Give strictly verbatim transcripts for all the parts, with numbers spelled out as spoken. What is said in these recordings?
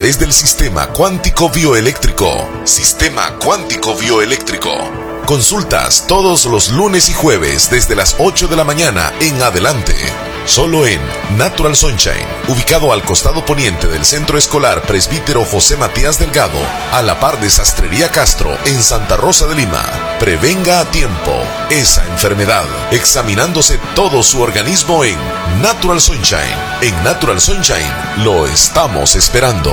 través del Sistema Cuántico Bioeléctrico. Sistema Cuántico Bioeléctrico. Consultas todos los lunes y jueves desde las ocho de la mañana en adelante. Solo en Natural Sunshine, ubicado al costado poniente del Centro Escolar Presbítero José Matías Delgado, a la par de Sastrería Castro, en Santa Rosa de Lima. Prevenga a tiempo esa enfermedad, examinándose todo su organismo en Natural Sunshine. En Natural Sunshine lo estamos esperando.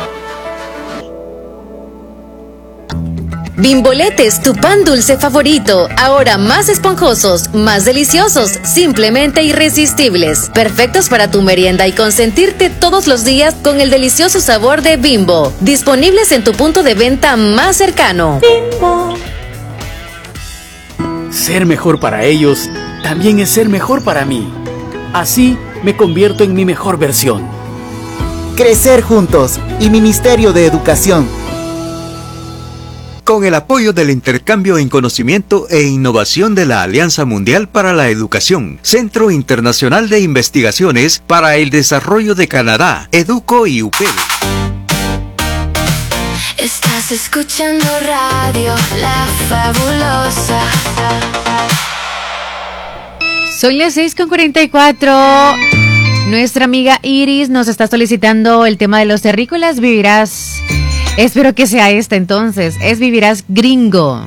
Bimboletes, tu pan dulce favorito, ahora más esponjosos, más deliciosos, simplemente irresistibles, perfectos para tu merienda y consentirte todos los días con el delicioso sabor de Bimbo, disponibles en tu punto de venta más cercano. Bimbo. Ser mejor para ellos también es ser mejor para mí. Así me convierto en mi mejor versión. Crecer juntos y Ministerio de Educación. Con el apoyo del intercambio en conocimiento e innovación de la Alianza Mundial para la Educación, Centro Internacional de Investigaciones para el Desarrollo de Canadá, Educo y U P E L. Estás escuchando Radio La Fabulosa. Son las seis con cuarenta y cuatro. Nuestra amiga Iris nos está solicitando el tema de los terrícolas. Vivirás... Espero que sea esta entonces. Es Vivirás Gringo.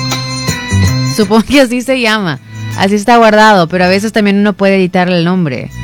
Supongo que así se llama. Así está guardado, pero a veces también uno puede editarle el nombre.